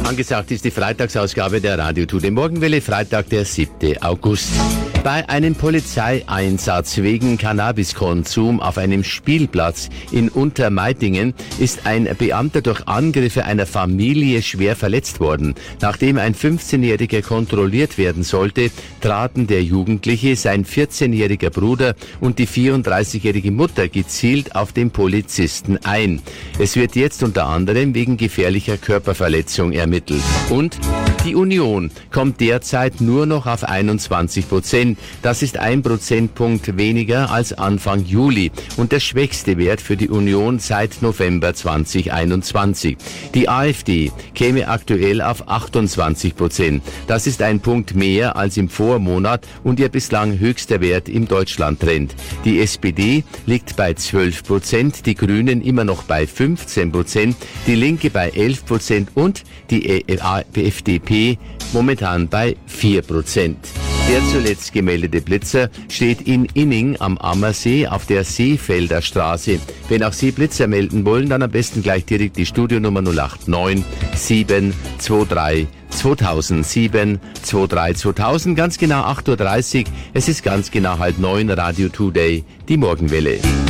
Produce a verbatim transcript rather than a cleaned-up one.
Angesagt ist die Freitagsausgabe der Radio Tour, die Morgenwelle, Freitag, der siebte August. Bei einem Polizeieinsatz wegen Cannabiskonsum auf einem Spielplatz in Untermeidingen ist ein Beamter durch Angriffe einer Familie schwer verletzt worden. Nachdem ein fünfzehnjähriger kontrolliert werden sollte, traten der Jugendliche, sein vierzehnjähriger Bruder und die vierunddreißigjährige Mutter gezielt auf den Polizisten ein. Es wird jetzt unter anderem wegen gefährlicher Körperverletzung ermittelt. Und die Union kommt derzeit nur noch auf einundzwanzig Prozent. Das ist ein Prozentpunkt weniger als Anfang Juli und der schwächste Wert für die Union seit November zweitausendeinundzwanzig. Die AfD käme aktuell auf achtundzwanzig Prozent. Das ist ein Punkt mehr als im Vormonat und ihr bislang höchster Wert im Deutschland-Trend. Die S P D liegt bei zwölf Prozent, die Grünen immer noch bei fünfzehn Prozent, die Linke bei elf Prozent und die F D P momentan bei vier Prozent. Der zuletzt gemeldete Blitzer steht in Inning am Ammersee auf der Seefelder Straße. Wenn auch Sie Blitzer melden wollen, dann am besten gleich direkt die Studionummer null acht neun sieben zwei drei zweitausend, sieben zwei drei zweitausend, ganz genau acht Uhr dreißig. Es ist ganz genau halb neun, Radio Today, die Morgenwelle.